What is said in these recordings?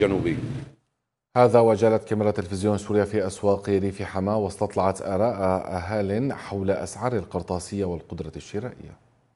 جنوبي. هذا وجالت كاميرا تلفزيون سوريا في أسواق ريف حماة واستطلعت آراء أهال حول أسعار القرطاسية والقدرة الشرائية.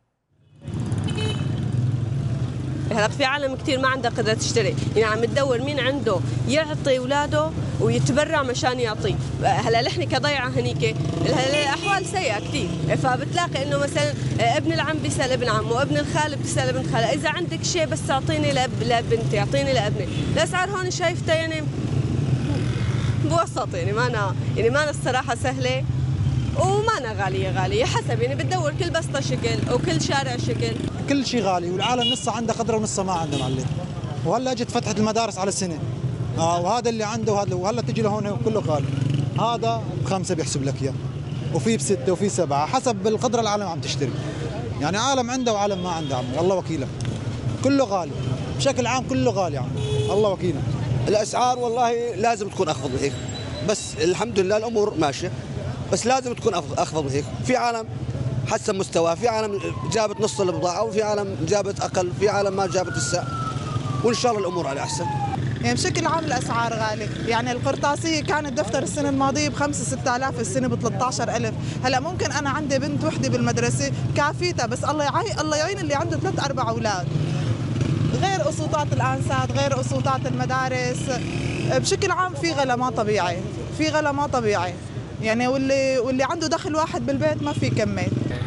هلا في عالم كثير ما عنده قدرة تشتري، يعني عم تدور مين عنده يعطي اولاده ويتبرع مشان يعطي. هلا نحن كضيعه هنيك الاحوال سيئه كثير، فبتلاقي انه مثلا ابن العم بيسال ابن عمه وابن الخال بيسال ابن خاله، اذا عندك شيء بس اعطيني لبنتي، اعطيني لابني. الاسعار هون شايفتها يعني بوسط، يعني ما أنا الصراحه سهله وما أنا غالية حسب، يعني بتدور كل بسطة شكل وكل شارع شكل. كل شيء غالي والعالم نصها عنده قدرة ونصها ما عنده معلم. وهلا اجت فتحت المدارس على السنة. وهذا اللي عنده وهلا تجي لهون وكله غالي. هذا ب5 بيحسب لك اياه. وفي ب6 وفي 7 حسب القدرة العالم عم تشتري. يعني عالم عنده وعالم ما عنده عمي، الله وكيله. كله غالي. بشكل عام كله غالي عمي، الله وكيله. الاسعار والله لازم تكون اخفض من هيك. بس الحمد لله الامور ماشية. بس لازم تكون أخفض من هيك. في عالم حسن مستوى، في عالم جابت نص البضاعة، وفي عالم جابت أقل، في عالم ما جابت السعر، وإن شاء الله الأمور على أحسن. يعني بشكل عام الأسعار غالية، يعني القرطاسية كانت دفتر السنة الماضية ب5-6 آلاف، السنة ب13,000. هلا ممكن أنا عندي بنت وحدة بالمدرسة كافيتها، بس الله يعين اللي عنده 3-4 أولاد. غير قسوطات الأنسات، غير قسوطات المدارس، بشكل عام في غلا ما طبيعي. يعني واللي عنده دخل واحد بالبيت ما في يكمل.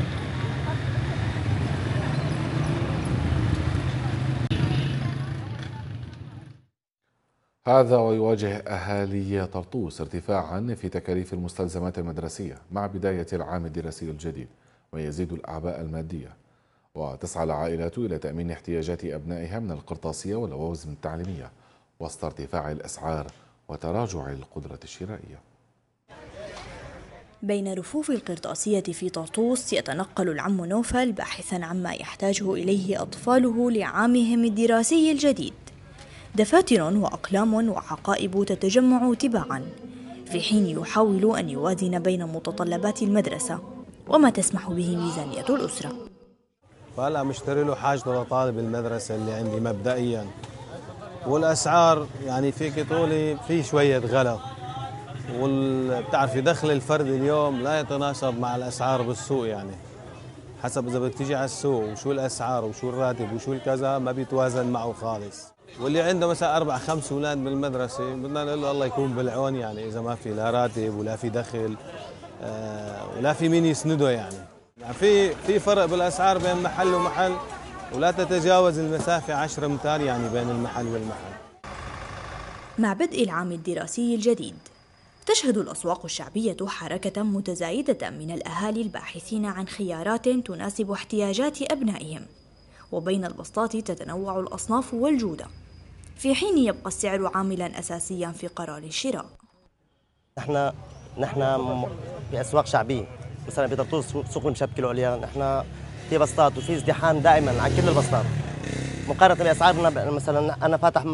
هذا ويواجه أهالي طرطوس ارتفاعا في تكاليف المستلزمات المدرسية مع بداية العام الدراسي الجديد، ويزيد الأعباء المادية، وتسعى العائلات إلى تأمين احتياجات أبنائها من القرطاسية واللوازم التعليمية وسط ارتفاع الأسعار وتراجع القدرة الشرائية. بين رفوف القرطاسية في طرطوس يتنقل العم نوفل باحثا عما يحتاجه إليه أطفاله لعامهم الدراسي الجديد. دفاتر وأقلام وحقائب تتجمع تباعا، في حين يحاول أن يوازن بين متطلبات المدرسة وما تسمح به ميزانية الأسرة. فهلا مشتري له حاجته لطالب المدرسة اللي عندي مبدئيا، والأسعار يعني فيك تقولي في شوية غلا، وبتعرفي دخل الفرد اليوم لا يتناسب مع الأسعار بالسوق، يعني حسب إذا بدك تيجي على السوق وشو الأسعار وشو الراتب وشو الكذا ما بيتوازن معه خالص. واللي عنده مثلا 4-5 أولاد بالمدرسة بدنا نقول له الله يكون بالعون، يعني إذا ما في لا راتب ولا في دخل ولا في مين يسنده، يعني في فرق بالأسعار بين محل ومحل، ولا تتجاوز المسافة 10 أمتار يعني بين المحل والمحل. مع بدء العام الدراسي الجديد تشهد الأسواق الشعبية حركة متزايدة من الأهالي الباحثين عن خيارات تناسب احتياجات أبنائهم، وبين البسطات تتنوع الأصناف والجودة، في حين يبقى السعر عاملا أساسيا في قرار الشراء. نحن في أسواق شعبية، مثلا بطرطوس سوق المشبكة العليا، نحن في بسطات وفي ازدحام دائما عن كل البسطات مقارنة بأسعارنا. مثلا أنا فاتح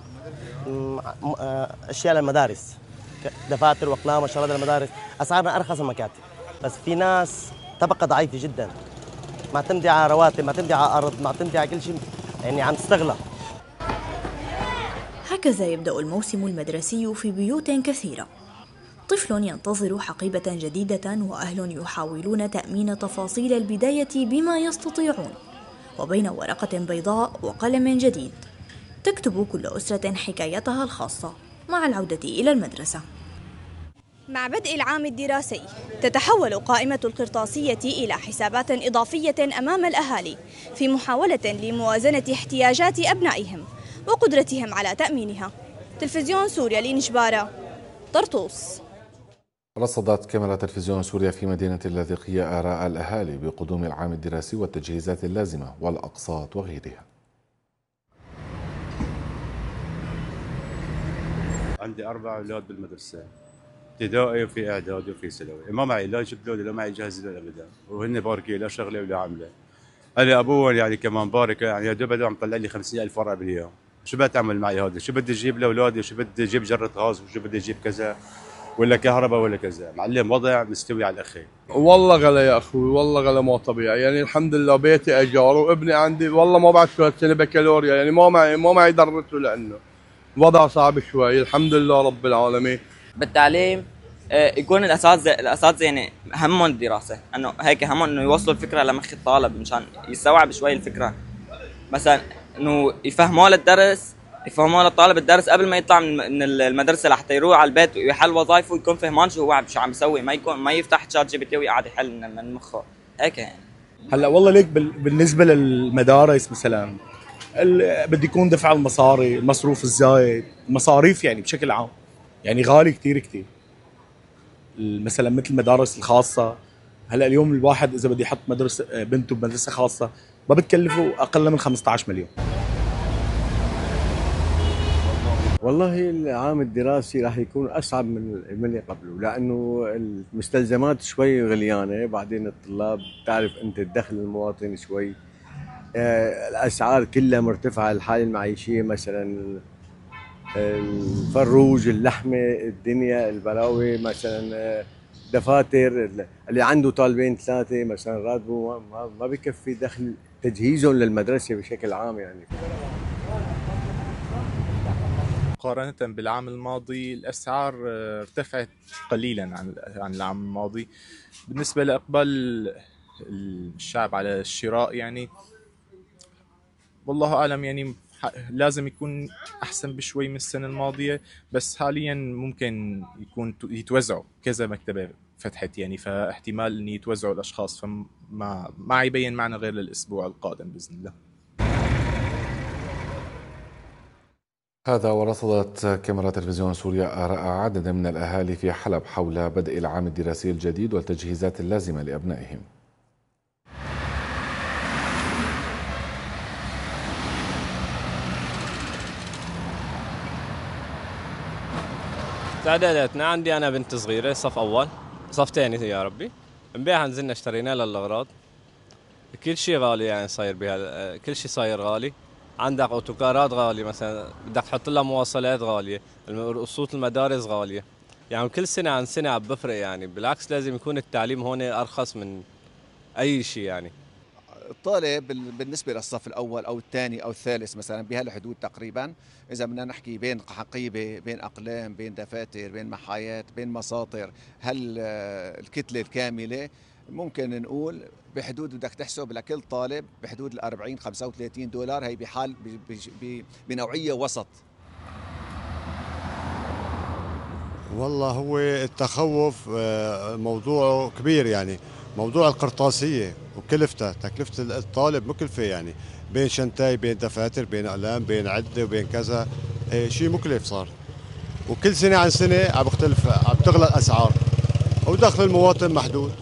أشياء للمدارس، دفاتر واقلام وشغلات المدارس، اسعارنا ارخص من المكاتب، بس في ناس طبقه ضعيفه جدا معتمده على رواتب، معتمده على ارض، معتمده على كل شيء، يعني عم تستغلى. هكذا يبدأ الموسم المدرسي في بيوت كثيرة. طفل ينتظر حقيبة جديدة، وأهل يحاولون تأمين تفاصيل البداية بما يستطيعون، وبين ورقة بيضاء وقلم جديد تكتب كل أسرة حكايتها الخاصة مع العودة إلى المدرسة. مع بدء العام الدراسي تتحول قائمة القرطاسية إلى حسابات إضافية أمام الأهالي في محاولة لموازنة احتياجات أبنائهم وقدرتهم على تأمينها. تلفزيون سوريا لنجبارة، طرطوس. رصدت كاميرا تلفزيون سوريا في مدينة اللاذقية آراء الأهالي بقدوم العام الدراسي والتجهيزات اللازمة والأقساط وغيرها. عندي 4 أولاد بالمدرسة، ابتدائي وفي إعدادي وفي ثانوي، ما معي لا جبت لا معي جهز له أبدا، وهن باركي لا شغلة ولا عملة. أنا أبوهم يعني كمان بارك، يعني يا دوب عم طلع لي 50,000 ورقة باليوم. شو بتعمل معي هذا؟ شو بدي أجيب لأولادي؟ شو بدي أجيب جرة غاز؟ وشو بدي أجيب كذا ولا كهرباء ولا كذا؟ معلم وضع مستوي على الأخير. والله غلا يا أخوي، والله غلا مو طبيعي. يعني الحمد لله بيتي أجار، وابني عندي والله ما بعد 3 سنة بكالوريا، يعني ما معي درته لأنه الوضع صعب شوي. الحمد لله رب العالمين. بالتعليم يكون الاساتذه يعني همهم الدراسه، انه هيك همهم انه يوصلوا الفكره لمخ الطالب مشان يستوعب شوي الفكره. مثلا انه يفهموا للطالب الدرس قبل ما يطلع من المدرسه لحتى يروح على البيت ويحل وظائفه، ويكون فهمان شو عم يسوي، ما يفتح تشات GPT ويقعد يحل من مخه هيك يعني. هلا والله ليك بالنسبه للمدارس مثلا بده يكون دفع المصاري، المصروف الزايد، المصاريف يعني بشكل عام يعني غالي كثير. مثلا مثل المدارس الخاصه، هلا اليوم الواحد اذا بده يحط مدرسه بنته بمدرسه خاصه ما بتكلفه اقل من 15 مليون. والله العام الدراسي راح يكون اصعب من اللي قبله، لانه المستلزمات شوي غليانه، بعدين الطلاب تعرف انت الدخل المواطن شوي، الاسعار كلها مرتفعه، الحاله المعيشيه مثلا الفروج، اللحمه، الدنيا، البراوي، مثلا دفاتر، اللي عنده طالبين 3 مثلا راتبه ما بكفي دخل تجهيزهم للمدرسه بشكل عام يعني. مقارنة بالعام الماضي الأسعار ارتفعت قليلا عن العام الماضي. بالنسبة لإقبال الشعب على الشراء يعني والله أعلم، يعني لازم يكون أحسن بشوي من السنة الماضية، بس حاليا ممكن يتوزعوا كذا مكتبة فتحت يعني، فاحتمال أن يتوزعوا الأشخاص، فما يبين معنا غير للأسبوع القادم بإذن الله. هذا ورصدت كاميرا تلفزيون سوريا آراء عدد من الأهالي في حلب حول بدء العام الدراسي الجديد والتجهيزات اللازمة لأبنائهم. تعداداتنا عندي أنا بنت صغيرة صف أول صف ثاني يا ربي، امبارح نزلنا اشترينا لها الأغراض، كل شيء غالي يعني صاير بها، كل شيء صاير غالي. عندك اوتوكارات غالية، مثلا بدك تحط لها مواصلات غالية، قسوط المدارس غالية، يعني كل سنة عن سنة عم بفرق يعني. بالعكس لازم يكون التعليم هون أرخص من أي شيء يعني. الطالب بالنسبة للصف الأول أو الثاني أو الثالث مثلا بهالحدود تقريبا، إذا بدنا نحكي بين حقيبة، بين أقلام، بين دفاتر، بين محايات، بين مساطر، هل الكتلة الكاملة ممكن نقول بحدود بدك تحسب لكل طالب بحدود ال40 35 دولار، هي بحال بنوعية وسط. والله هو التخوف موضوعه كبير يعني، موضوع القرطاسية وكلفتها، تكلفة الطالب مكلفة يعني، بين شنتاي، بين دفاتر، بين أقلام، بين عدة وبين كذا، شيء مكلف صار، وكل سنة عن سنة عم بختلف، عم تغلى الأسعار ودخل المواطن محدود.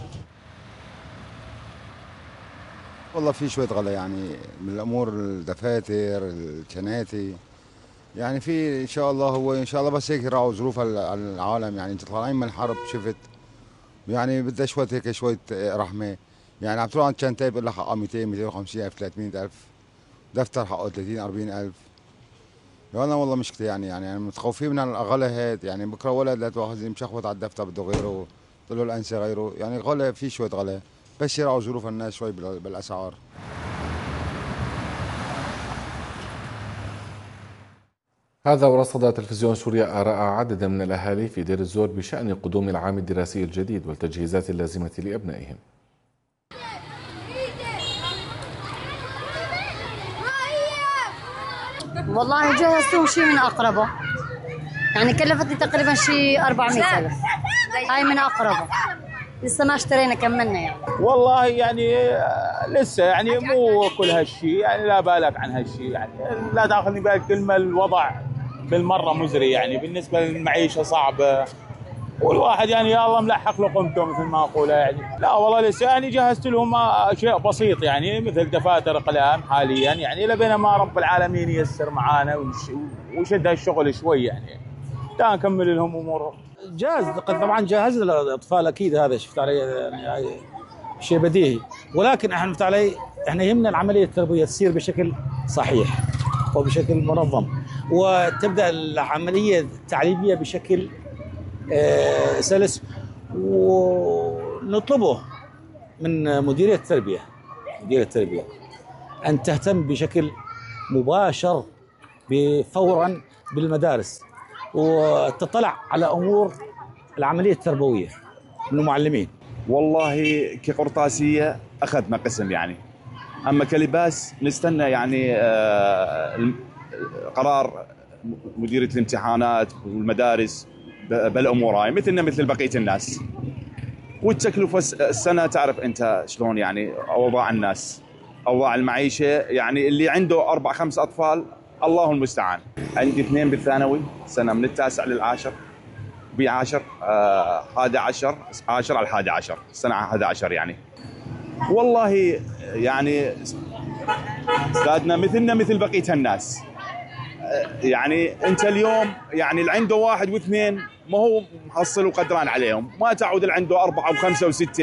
والله في شوية غلا يعني من الأمور، الدفاتر، الشناتي، يعني في إن شاء الله، هو إن شاء الله بس هيك يراعوا ظروف العالم يعني. أنت طالعين من حرب، شفت يعني بدها شوية هيك شوية رحمة يعني. عم تروح عند شنتاي بقول لك حقها 200 250 ألف 300 ألف، دفتر حقه 30 40 ألف. أنا والله مشكلة يعني متخوفين من الغلا هاد يعني. بكره ولد لا تواخذني مشخبط على الدفتر بده غيره، قلت له الأنسة غيره يعني. غلا في شوية غلا، بس يراعوا ظروف الناس شوي بالأسعار. هذا ورصد تلفزيون سوريا آراء عدد من الأهالي في دير الزور بشأن قدوم العام الدراسي الجديد والتجهيزات اللازمة لأبنائهم. والله جهزتهم شيء من أقربه، يعني كلفتني تقريبا شيء 400 ألف، هاي من أقربه، لسه ما اشترينا كملنا يعني. والله يعني لسه يعني مو كل هالشيء يعني، لا بالك عن هالشيء يعني، لا تاخذني بالك كلمة الوضع بالمرة مزري يعني، بالنسبة للمعيشة صعبة، والواحد يعني يا الله ملحق لقمته مثل ما أقولها يعني. لا والله لسه يعني جهزت لهم شيء بسيط يعني، مثل دفاتر أقلام حاليا يعني، لبينا ما رب العالمين ييسر معانا ويشد هالشغل شوي يعني، تا نكمل لهم أمورهم. جاهز طبعا، جاهز للاطفال اكيد، هذا شفت علي يعني شيء بديهي، ولكن احنا شفت علي احنا يهمنا العمليه التربويه تصير بشكل صحيح وبشكل منظم، وتبدا العمليه التعليميه بشكل سلس، ونطلبه من مديريه التربيه ان تهتم بشكل مباشر فورا بالمدارس وتطلع على امور العمليه التربويه من المعلمين. والله كقرطاسيه اخذنا قسم يعني، اما كلباس نستنى يعني قرار مديريه الامتحانات والمدارس بالامور هاي مثلنا مثل بقيه الناس. والتكلفه السنه تعرف انت شلون يعني اوضاع الناس، اوضاع المعيشه يعني اللي عنده 4 5 اطفال الله المستعان. عندي 2 بالثانوي سنه من التاسع للعاشر، ب10 11 10 على 11 سنه على 11 يعني. والله يعني استاذنا مثلنا مثل بقيه الناس. يعني انت اليوم يعني اللي عنده 1 و2 ما هو محصل وقدران عليهم، ما تعود اللي عنده 4 و5 و6.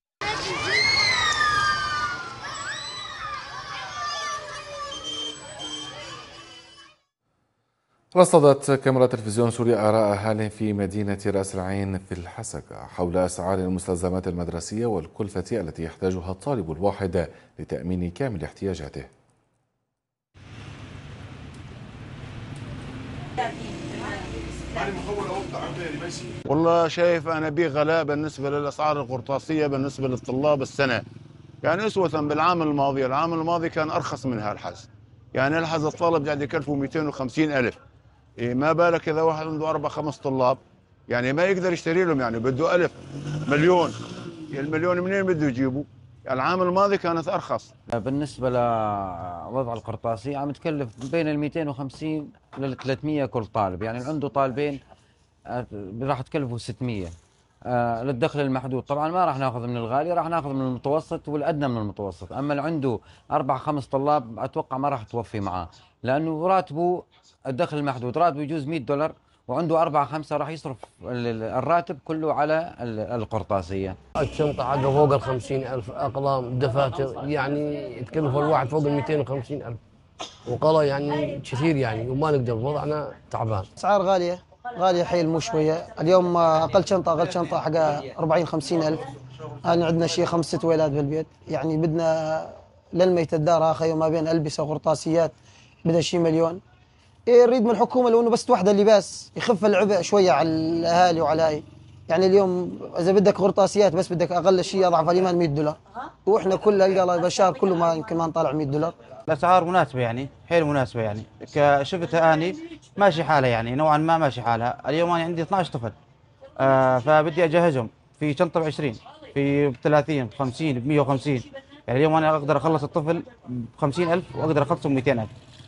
رصدت كاميرا تلفزيون سوريا آراء أهالي في مدينة رأس العين في الحسكة حول أسعار المستلزمات المدرسية والكلفة التي يحتاجها الطالب الواحد لتأمين كامل احتياجاته. والله شايف أنا بغلاء بالنسبة للأسعار القرطاسية بالنسبة للطلاب السنة، يعني أسوة بالعام الماضي. العام الماضي كان أرخص من هالحز، يعني الحز الطالب قاعد يكلفه 250,000. ما بالك إذا واحد عنده 4 5 طلاب، يعني ما يقدر يشتري لهم، يعني بده 1000 مليون، المليون منين بده يجيبه؟ يعني العام الماضي كانت أرخص. بالنسبة لوضع القرطاسي عم تكلف بين ال 250 لل 300 كل طالب، يعني اللي عنده طالبين راح تكلفه 600. للدخل المحدود طبعا ما راح ناخذ من الغالي، راح ناخذ من المتوسط والادنى من المتوسط. اما اللي عنده 4 5 طلاب اتوقع ما راح توفي معاه، لانه راتبه الدخل المحدود راتبه يجوز $100 وعنده 4 5 راح يصرف الراتب كله على القرطاسيه. الشنطه حقه فوق ال 50,000، اقلام دفاتر يعني تكلف الواحد فوق ال 250,000 وقضى يعني كثير يعني، وما نقدر وضعنا تعبان. اسعار غاليه حيل مو شويه. اليوم اقل شنطه حقها 40-50 الف. انا عندنا شيء 5 6 ولاد بالبيت، يعني بدنا للميت الدار اخي وما بين البسه وقرطاسيات بدها شيء مليون. نريد من الحكومه لو انه بس توحد اللباس يخف العبء شويه على الاهالي وعلى هاي. يعني اليوم اذا بدك قرطاسيات بس بدك اقل شيء اضعف الايمان $100، واحنا كل القلق بالشهر كله ما يمكن ما نطلع $100. الاسعار مناسبه يعني حيل مناسبه يعني، كشفتها اني ماشي حالها يعني نوعا ما ماشي حالها. اليوم انا عندي 12 طفل فبدي اجهزهم في شنطه ب20 في ب30 ب50 ب150. يعني اليوم انا اقدر اخلص الطفل ب50,000 واقدر اخلصهم 200,000.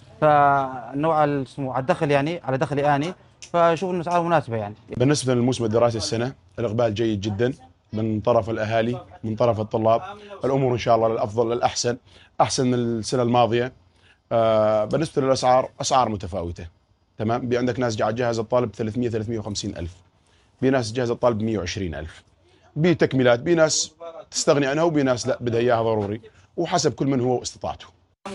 فالنوع على الدخل يعني على دخلي اني، فاشوف انه اسعار مناسبه يعني. بالنسبه للموسم الدراسي السنه الاقبال جيد جدا من طرف الاهالي من طرف الطلاب، الامور ان شاء الله للافضل للاحسن، احسن من السنه الماضيه. بالنسبه للاسعار اسعار متفاوته تمام. عندك ناس قاعد تجهز الطالب 350,000، في ناس تجهز الطالب 120,000، بتكميلات، بناس تستغني عنها وبناس لا بدها اياها ضروري، وحسب كل من هو استطاعته.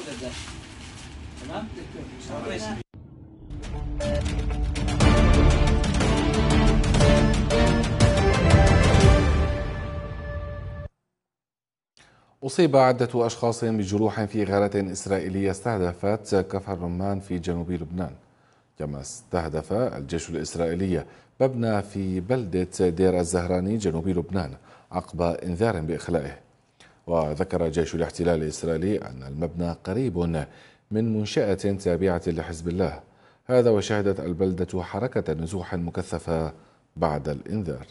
أصيب عدة أشخاص بجروح في غارة إسرائيلية استهدفت كفر رمان في جنوب لبنان. كما استهدف الجيش الإسرائيلي مبنى في بلدة دير الزهراني جنوب لبنان عقب إنذار بإخلائه. وذكر جيش الاحتلال الإسرائيلي أن المبنى قريب من منشأة تابعة لحزب الله، هذا وشهدت البلدة حركة نزوح مكثفة بعد الإنذار.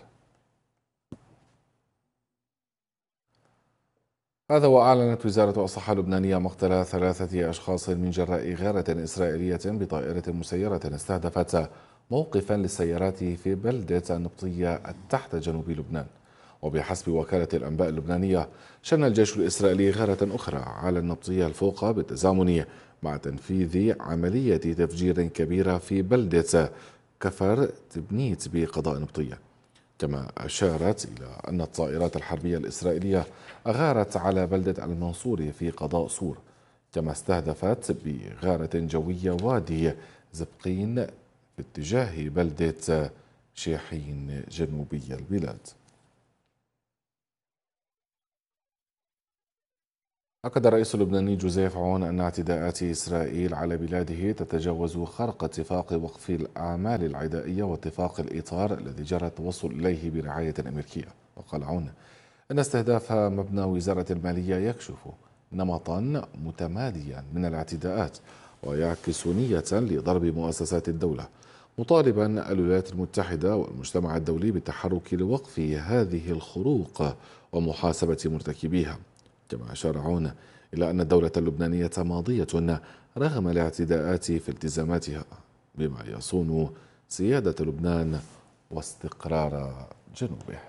هذا وأعلنت وزارة الصحة اللبنانية مقتل 3 أشخاص من جراء غارة إسرائيلية بطائرة مسيرة استهدفت موقفا للسيارات في بلدة النبطية التحت جنوب لبنان. وبحسب وكالة الأنباء اللبنانية شن الجيش الإسرائيلي غارة أخرى على النبطية الفوقى بالتزامن مع تنفيذ عملية تفجير كبيرة في بلدة كفر تبنيت بقضاء نبطية. كما أشارت إلى أن الطائرات الحربية الإسرائيلية أغارت على بلدة المنصوري في قضاء صور، كما استهدفت بغارة جوية وادي زبقين في اتجاه بلدة شيحين جنوبي البلاد. أكد الرئيس اللبناني جوزيف عون أن اعتداءات إسرائيل على بلاده تتجاوز خرق اتفاق وقف الأعمال العدائية واتفاق الإطار الذي جرى التوصل إليه برعاية أمريكية. وقال عون أن استهداف مبنى وزارة المالية يكشف نمطا متماديا من الاعتداءات ويعكس نية لضرب مؤسسات الدولة، مطالبا الولايات المتحدة والمجتمع الدولي بالتحرك لوقف هذه الخروق ومحاسبة مرتكبيها. كما أشار عون إلى أن الدولة اللبنانية ماضية رغم الاعتداءات في التزاماتها بما يصون سيادة لبنان واستقرار جنوبه.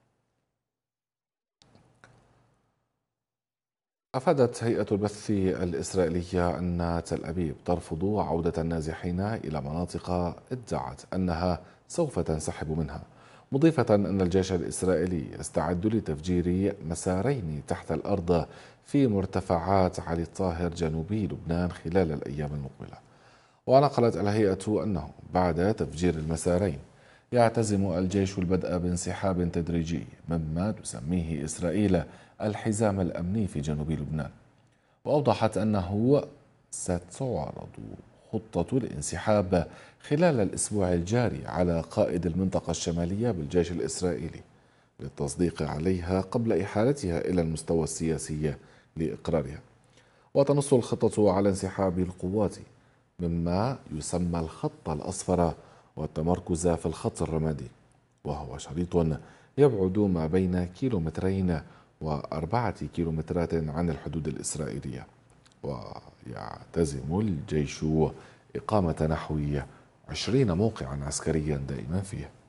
أفادت هيئة البث الإسرائيلية أن تل أبيب ترفض عودة النازحين إلى مناطق ادعت أنها سوف تنسحب منها، مضيفة أن الجيش الإسرائيلي يستعد لتفجير مسارين تحت الأرض في مرتفعات علي الطاهر جنوبي لبنان خلال الأيام المقبلة. ونقلت الهيئة أنه بعد تفجير المسارين يعتزم الجيش البدء بانسحاب تدريجي مما تسميه إسرائيل الحزام الأمني في جنوب لبنان. وأوضحت أنه ستعرض خطة الانسحاب خلال الأسبوع الجاري على قائد المنطقة الشمالية بالجيش الإسرائيلي للتصديق عليها قبل إحالتها إلى المستوى السياسي لإقرارها. وتنص الخطة على انسحاب القوات مما يسمى الخط الأصفر والتمركز في الخط الرمادي، وهو شريط يبعد ما بين 2 و4 كيلومترات عن الحدود الإسرائيلية. ويعتزم الجيش إقامة نحو 20 موقعا عسكريا دائما فيه.